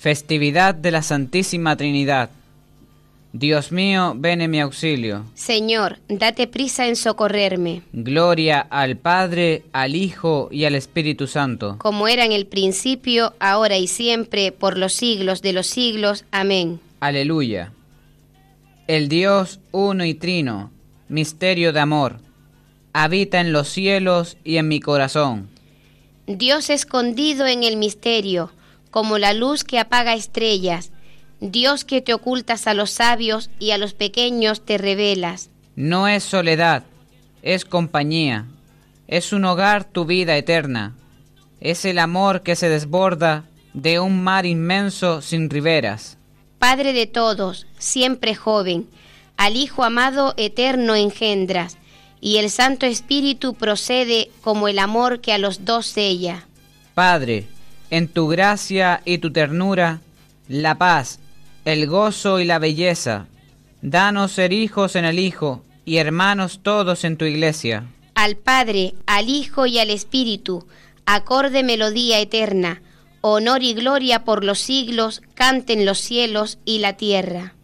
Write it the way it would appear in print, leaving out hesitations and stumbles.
Festividad de la Santísima Trinidad. Dios mío, ven en mi auxilio. Señor, date prisa en socorrerme. Gloria al Padre, al Hijo y al Espíritu Santo. Como era en el principio, ahora y siempre, por los siglos de los siglos. Amén. Aleluya. El Dios uno y trino, misterio de amor, habita en los cielos y en mi corazón. Dios escondido en el misterio, como la luz que apaga estrellas. Dios que te ocultas a los sabios y a los pequeños te revelas. No es soledad, es compañía, es un hogar tu vida eterna. Es el amor que se desborda de un mar inmenso sin riberas. Padre de todos, siempre joven, al Hijo amado eterno engendras, y el Santo Espíritu procede como el amor que a los dos sella. Padre, en tu gracia y tu ternura, la paz, el gozo y la belleza, danos ser hijos en el Hijo y hermanos todos en tu iglesia. Al Padre, al Hijo y al Espíritu, acorde melodía eterna, honor y gloria por los siglos, canten los cielos y la tierra.